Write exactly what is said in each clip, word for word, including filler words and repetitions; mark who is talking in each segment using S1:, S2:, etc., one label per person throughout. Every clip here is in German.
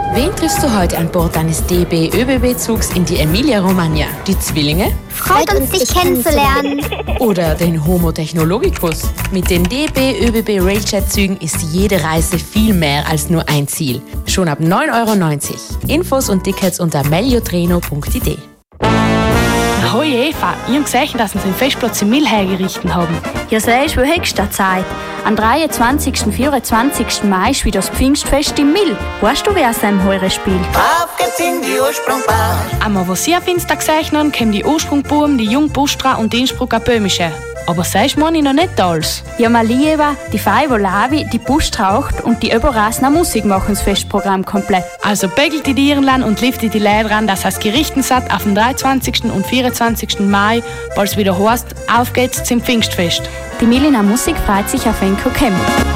S1: Wen triffst du heute an Bord deines D B ÖBB-Zugs in die Emilia-Romagna? Die Zwillinge?
S2: Freut uns, dich kennenzulernen.
S1: Oder den Homo Technologicus? Mit den D B ÖBB Railjet-Zügen ist jede Reise viel mehr als nur ein Ziel. Schon ab neun Euro neunzig. Infos und Tickets unter meliotreno punkt i d.
S3: Hoi Eva, ich habe gesehen, dass sie den Festplatz in Mill hergerichtet haben.
S4: Ja, siehst du, höchste Zeit. Am dreiundzwanzigsten und vierundzwanzigsten Mai ist wieder das Pfingstfest in Mill. Weißt du, wer es am Heure spielt?
S5: Auf geht's in die Ursprungbar.
S3: Aber was sie auf Insta gesehen haben, kommen die Ursprungbuben, die Jungbustra und die Innsbrucker Böhmische. Aber sagst du mir noch nicht alles?
S4: Ja, Malieva, die Faivo Lavi, die Bustraucht und die Überrasner Musik machen das Festprogramm komplett.
S3: Also begelt die Dirnland und liftet die Leute ran, dass es gerichtet hat auf den dreiundzwanzigsten und vierundzwanzigsten Mai, weil es wieder heißt, auf geht's zum Pfingstfest.
S4: Die Milina Musik freut sich auf Enko Kem.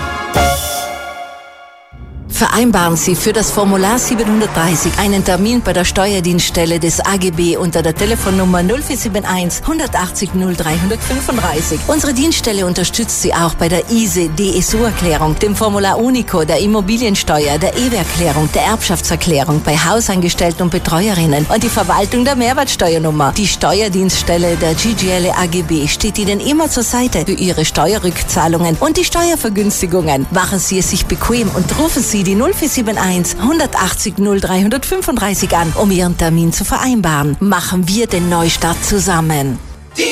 S6: Vereinbaren Sie für das Formular siebenhundertdreißig einen Termin bei der Steuerdienststelle des A G B unter der Telefonnummer null vier sieben eins, hundertachtzig, null dreihundertfünfunddreißig. Unsere Dienststelle unterstützt Sie auch bei der I S E-D S U-Erklärung, dem Formular Unico, der Immobiliensteuer, der E W A-Erklärung, der Erbschaftserklärung, bei Hausangestellten und Betreuerinnen und die Verwaltung der Mehrwertsteuernummer. Die Steuerdienststelle der G G L A G B steht Ihnen immer zur Seite für Ihre Steuerrückzahlungen und die Steuervergünstigungen. Machen Sie es sich bequem und rufen Sie die null vier sieben eins, hundertachtzig, null dreihundertfünfunddreißig an, um Ihren Termin zu vereinbaren. Machen wir den Neustart zusammen.